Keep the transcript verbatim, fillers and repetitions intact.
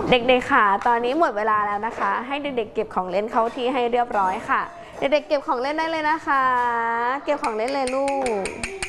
เด็กๆค่ะตอนนี้หมดเวลาแล้วนะคะให้เด็กๆเก็บของเล่นเข้าที่ให้เรียบร้อยค่ะเด็กๆเก็บของเล่นได้เลยนะคะเก็บของเล่นเลยลูก